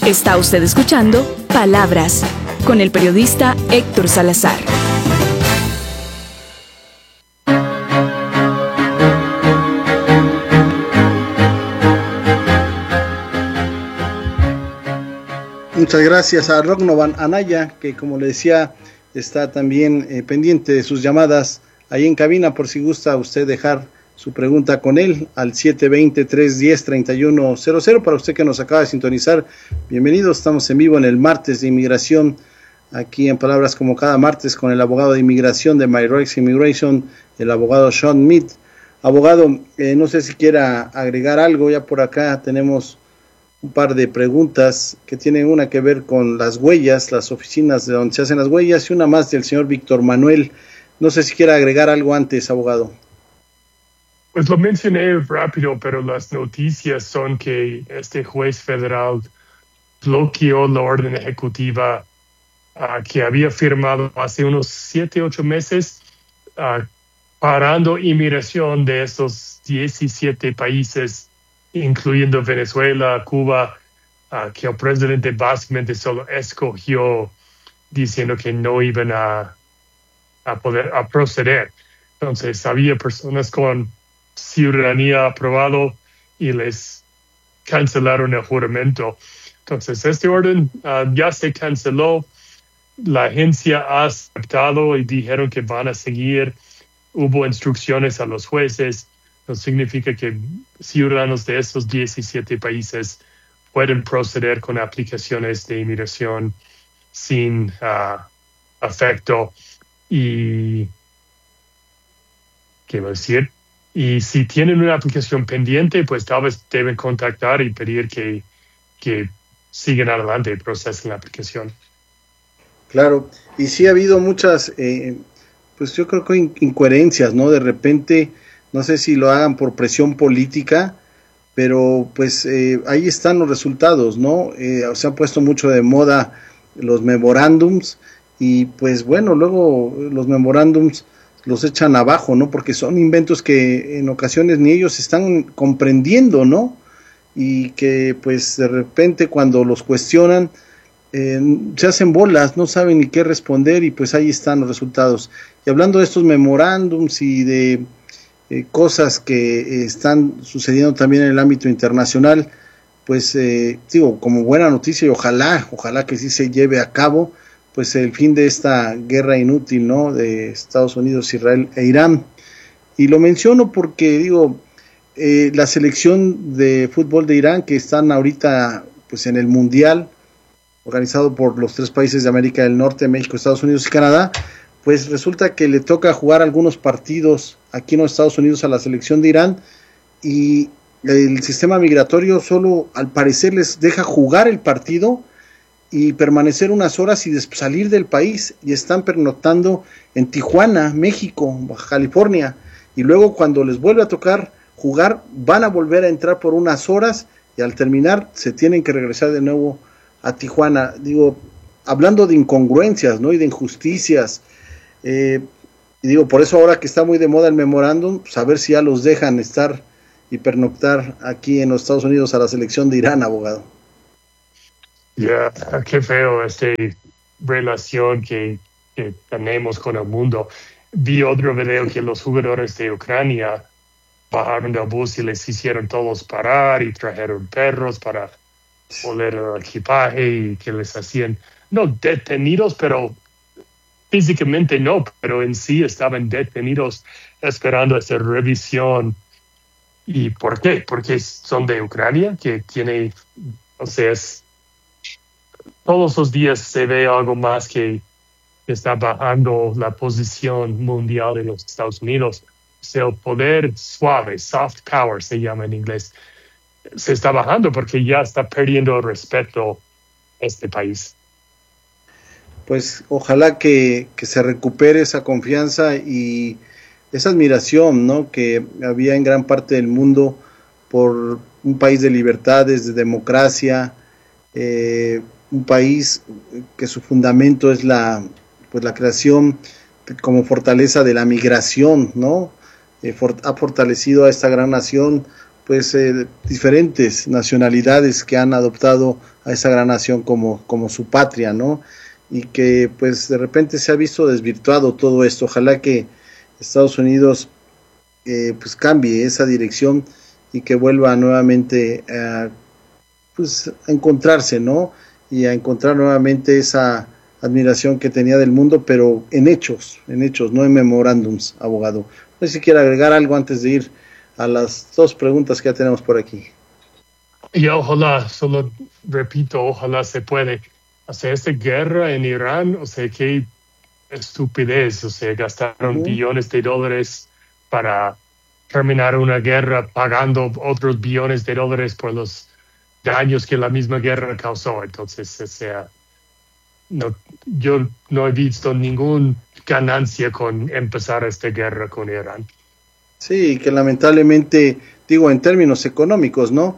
Está usted escuchando Palabras con el periodista Héctor Salazar. Muchas gracias a Rognovan Anaya, que como le decía, está también pendiente de sus llamadas ahí en cabina, por si gusta usted dejar su pregunta con él al 720-310-3100. Para usted que nos acaba de sintonizar, bienvenidos, estamos en vivo en el martes de inmigración, aquí en Palabras como cada martes con el abogado de inmigración de My Rights Immigration, el abogado Sean Mead. Abogado, no sé si quiera agregar algo, ya por acá tenemos un par de preguntas que tienen una que ver con las huellas, las oficinas de donde se hacen las huellas, y una más del señor Víctor Manuel. No sé si quiera agregar algo antes, abogado. Pues lo mencioné rápido, pero las noticias son que este juez federal bloqueó la orden ejecutiva que había firmado hace unos 7, 8 meses, parando inmigración de estos 17 países, incluyendo Venezuela, Cuba, que el presidente básicamente solo escogió diciendo que no iban a proceder. Entonces, había personas con ciudadanía aprobado y les cancelaron el juramento. Entonces, este orden ya se canceló. La agencia ha aceptado y dijeron que van a seguir. Hubo instrucciones a los jueces. No significa que ciudadanos de esos 17 países pueden proceder con aplicaciones de inmigración sin afecto. Y, ¿qué va a decir? Y si tienen una aplicación pendiente, pues tal vez deben contactar y pedir que sigan adelante y procesen la aplicación. Claro, y sí ha habido muchas, pues yo creo que incoherencias, ¿no? De repente, no sé si lo hagan por presión política, pero pues ahí están los resultados, ¿no? Se han puesto mucho de moda los memorándums y pues bueno, luego los memorándums los echan abajo, ¿no? Porque son inventos que en ocasiones ni ellos están comprendiendo, ¿no? Y que pues de repente cuando los cuestionan se hacen bolas, no saben ni qué responder y pues ahí están los resultados. Y hablando de estos memorándums y de cosas que están sucediendo también en el ámbito internacional, pues digo, como buena noticia y ojalá que sí se lleve a cabo, pues el fin de esta guerra inútil, ¿no? De Estados Unidos, Israel e Irán. Y lo menciono porque digo, la selección de fútbol de Irán, que están ahorita pues en el Mundial, organizado por los 3 países de América del Norte, México, Estados Unidos y Canadá, pues resulta que le toca jugar algunos partidos aquí en los Estados Unidos a la selección de Irán, y el sistema migratorio solo al parecer les deja jugar el partido y permanecer unas horas y salir del país, y están pernoctando en Tijuana, México, Baja California, y luego cuando les vuelve a tocar jugar van a volver a entrar por unas horas y al terminar se tienen que regresar de nuevo a Tijuana. Digo, hablando de incongruencias, ¿no? Y de injusticias, y digo, por eso ahora que está muy de moda el memorándum, pues a ver si ya los dejan estar y pernoctar aquí en los Estados Unidos a la selección de Irán, abogado. Ya, qué feo esta relación que tenemos con el mundo. Vi otro video que los jugadores de Ucrania bajaron del bus y les hicieron todos parar y trajeron perros para oler el equipaje y que les hacían, no detenidos, pero físicamente no, pero en sí estaban detenidos esperando esa revisión. ¿Y por qué? Porque son de Ucrania, que tiene, o sea, todos los días se ve algo más que está bajando la posición mundial de los Estados Unidos. O sea, el poder suave, soft power se llama en inglés, se está bajando porque ya está perdiendo el respeto este país. Pues ojalá que se recupere esa confianza y esa admiración, ¿no? Que había en gran parte del mundo por un país de libertades, de democracia, un país que su fundamento es la creación como fortaleza de la migración, ¿no? Ha fortalecido a esta gran nación pues diferentes nacionalidades que han adoptado a esa gran nación como su patria, ¿no? Y que pues de repente se ha visto desvirtuado todo esto. Ojalá que Estados Unidos pues cambie esa dirección y que vuelva nuevamente pues a encontrarse, ¿no? Y a encontrar nuevamente esa admiración que tenía del mundo, pero en hechos, no en memorándums, abogado. No sé si quiere agregar algo antes de ir a las dos preguntas que ya tenemos por aquí. Y ojalá, solo repito, ojalá se puede hacer esta guerra en Irán. O sea, qué estupidez. O sea, gastaron billones de dólares para terminar una guerra, pagando otros billones de dólares por los daños que la misma guerra causó. Entonces, o sea, no, yo no he visto ninguna ganancia con empezar esta guerra con Irán. Sí, que lamentablemente, digo, en términos económicos, ¿no?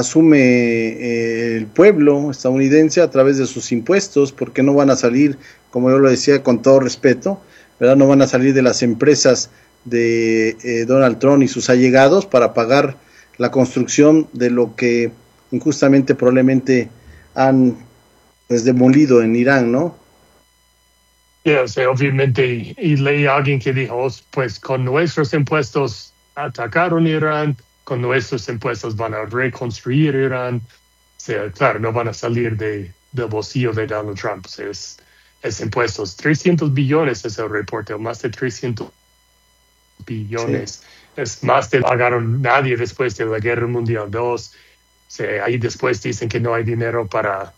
Asume el pueblo estadounidense a través de sus impuestos, porque no van a salir, como yo lo decía con todo respeto, ¿verdad? No van a salir de las empresas de Donald Trump y sus allegados para pagar la construcción de lo que injustamente probablemente han pues demolido en Irán, ¿no? O sea, obviamente, y leí a alguien que dijo, pues con nuestros impuestos atacaron Irán, con nuestros impuestos van a reconstruir Irán. O sea, claro, no van a salir del bolsillo de Donald Trump. O sea, es impuestos. 300 billones es el reporte, más de 300 billones. Sí. Es más de lo que pagaron nadie después de la Guerra Mundial II. O sea, ahí después dicen que no hay dinero para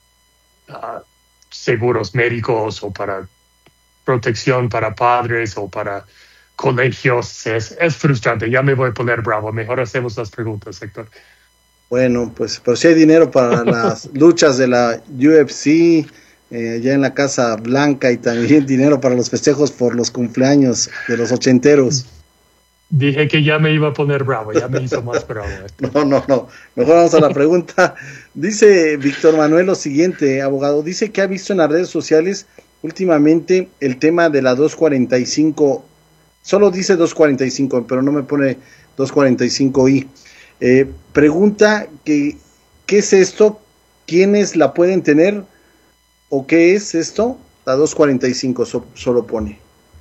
seguros médicos o para protección para padres o para colegios. Es frustrante. Ya me voy a poner bravo. Mejor hacemos las preguntas, Héctor. Bueno, pues, pero sí hay dinero para las luchas de la UFC, ya en la Casa Blanca, y también dinero para los festejos por los cumpleaños de los ochenteros. Dije que ya me iba a poner bravo, ya me hizo más bravo. No. Mejor vamos a la pregunta. Dice Víctor Manuel lo siguiente, abogado. Dice que ha visto en las redes sociales últimamente el tema de la 245, solo dice 245, pero no me pone 245i. Pregunta que, ¿qué es esto? ¿Quiénes la pueden tener? ¿O qué es esto? La 245 solo pone.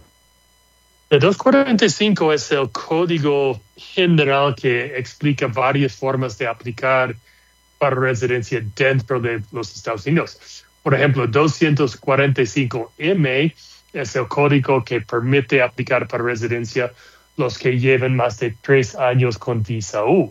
El 245 es el código general que explica varias formas de aplicar para residencia dentro de los Estados Unidos. Por ejemplo, 245M es el código que permite aplicar para residencia los que lleven más de 3 años con visa U.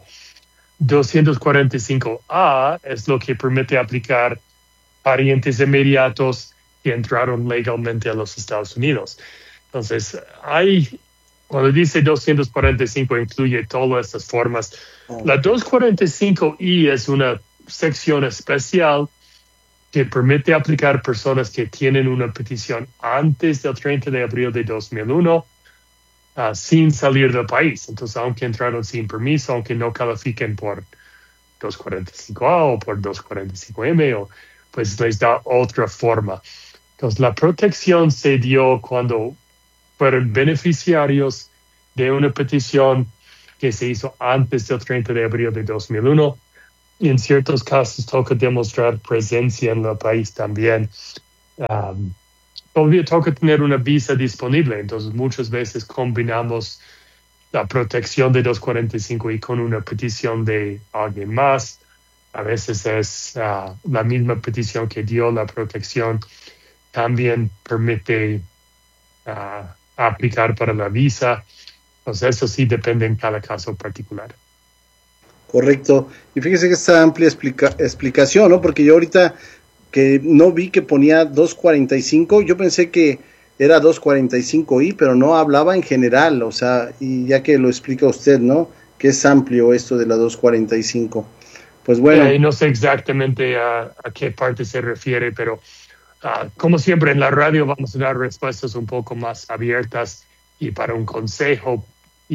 245A es lo que permite aplicar parientes inmediatos que entraron legalmente a los Estados Unidos. Entonces, cuando dice 245 incluye todas estas formas. La 245I es una sección especial que permite aplicar personas que tienen una petición antes del 30 de abril de 2001 sin salir del país. Entonces, aunque entraron sin permiso, aunque no califiquen por 245A o por 245M, pues les da otra forma. Entonces, la protección se dio cuando fueron beneficiarios de una petición que se hizo antes del 30 de abril de 2001. Y en ciertos casos toca demostrar presencia en el país también. Todavía toca tener una visa disponible, entonces muchas veces combinamos la protección de 245 y con una petición de alguien más. A veces es la misma petición que dio la protección. También permite aplicar para la visa. Entonces eso sí depende en cada caso particular. Correcto. Y fíjese que esta amplia explicación, ¿no? Porque yo ahorita que no vi que ponía 245, yo pensé que era 245i, pero no hablaba en general, o sea, y ya que lo explica usted, ¿no? Que es amplio esto de la 245. Pues bueno. No sé exactamente a qué parte se refiere, pero como siempre en la radio vamos a dar respuestas un poco más abiertas, y para un consejo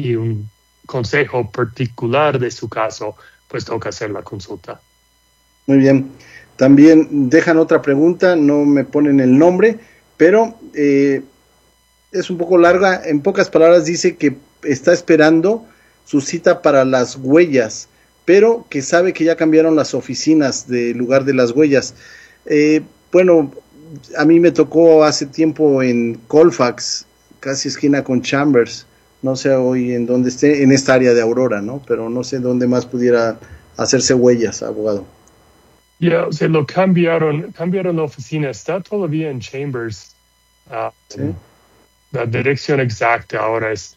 particular de su caso, pues toca hacer la consulta. Muy bien. También dejan otra pregunta, no me ponen el nombre, pero es un poco larga. En pocas palabras dice que está esperando su cita para las huellas. pero que sabe que ya cambiaron las oficinas del lugar de las huellas. Bueno, a mí me tocó hace tiempo en Colfax, casi esquina con Chambers, no sé hoy en dónde esté, en esta área de Aurora, ¿no? Pero no sé dónde más pudiera hacerse huellas, abogado. Ya, se lo cambiaron la oficina, está todavía en Chambers. ¿Sí? La dirección exacta ahora es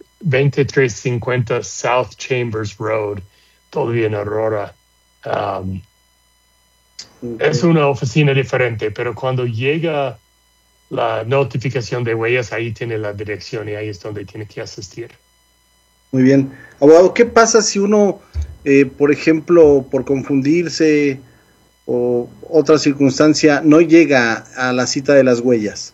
2350 South Chambers Road, todavía en Aurora. Okay. Es una oficina diferente, pero cuando llega la notificación de huellas, ahí tiene la dirección y ahí es donde tiene que asistir. Muy bien. Abogado, ¿qué pasa si uno, por ejemplo, por confundirse o otra circunstancia, no llega a la cita de las huellas?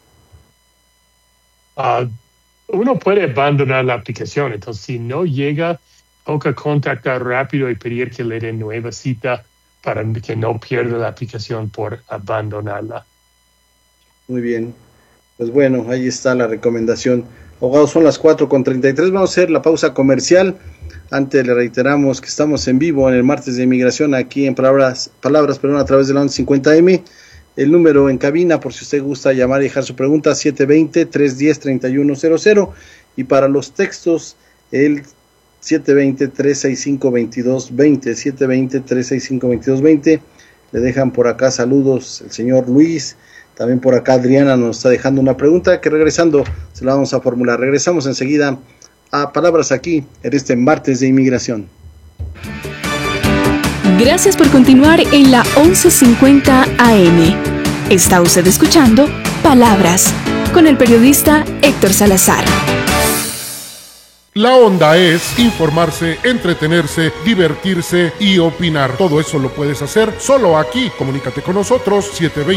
Uno puede abandonar la aplicación, entonces si no llega, toca contactar rápido y pedir que le den nueva cita para que no pierda la aplicación por abandonarla. Muy bien. Pues bueno, ahí está la recomendación. Abogados, son las 4:33. Vamos a hacer la pausa comercial. Antes le reiteramos que estamos en vivo en el martes de inmigración aquí en Palabras, a través de la 1150M. El número en cabina, por si usted gusta llamar y dejar su pregunta, 720-310-3100. Y para los textos, el 720-365-2220. 720-365-2220. Le dejan por acá saludos el señor Luis. También por acá Adriana nos está dejando una pregunta que regresando se la vamos a formular. Regresamos enseguida a Palabras aquí en este martes de inmigración. Gracias por continuar en la 1150 AM. Está usted escuchando Palabras con el periodista Héctor Salazar. La onda es informarse, entretenerse, divertirse y opinar. Todo eso lo puedes hacer solo aquí. Comunícate con nosotros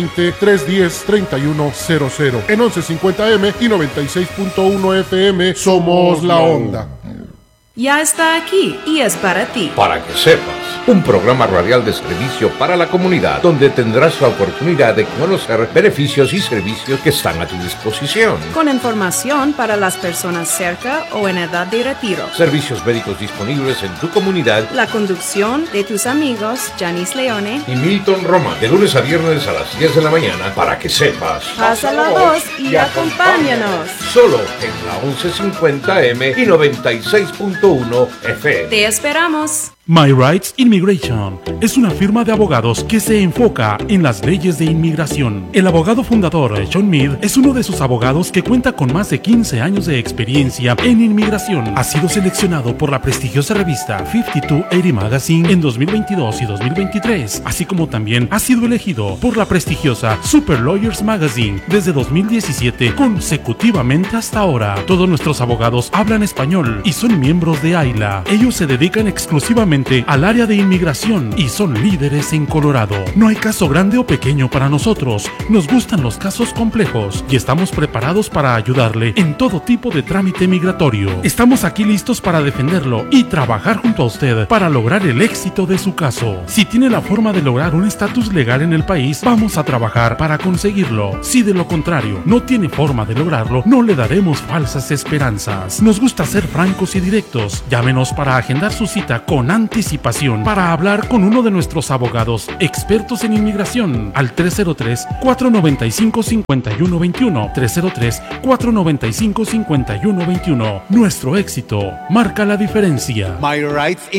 720-310-3100 en 1150M y 96.1 FM. Somos La Onda. Ya está aquí y es para ti. Para que sepas, un programa radial de servicio para la comunidad, donde tendrás la oportunidad de conocer beneficios y servicios que están a tu disposición. Con información para las personas cerca o en edad de retiro. Servicios médicos disponibles en tu comunidad. La conducción de tus amigos Janice Leone y Milton Roma, de lunes a viernes a las 10 de la mañana, para que sepas. Pasa la voz y acompáñanos. Solo en la 1150M y 96.1 FM. Te esperamos. My Rights Immigration es una firma de abogados que se enfoca en las leyes de inmigración. El abogado fundador, John Mead, es uno de sus abogados que cuenta con más de 15 años de experiencia en inmigración. Ha sido seleccionado por la prestigiosa revista 5280 Magazine en 2022 y 2023, así como también ha sido elegido por la prestigiosa Super Lawyers Magazine desde 2017 consecutivamente hasta ahora. Todos nuestros abogados hablan español y son miembros de AILA. Ellos se dedican exclusivamente al área de inmigración y son líderes en Colorado. No hay caso grande o pequeño para nosotros. Nos gustan los casos complejos y estamos preparados para ayudarle en todo tipo de trámite migratorio. Estamos aquí listos para defenderlo y trabajar junto a usted para lograr el éxito de su caso. Si tiene la forma de lograr un estatus legal en el país, vamos a trabajar para conseguirlo. Si de lo contrario no tiene forma de lograrlo, no le daremos falsas esperanzas. Nos gusta ser francos y directos. Llámenos para agendar su cita con anticipación para hablar con uno de nuestros abogados expertos en inmigración al 303-495-5121. 303-495-5121. Nuestro éxito marca la diferencia. My Rights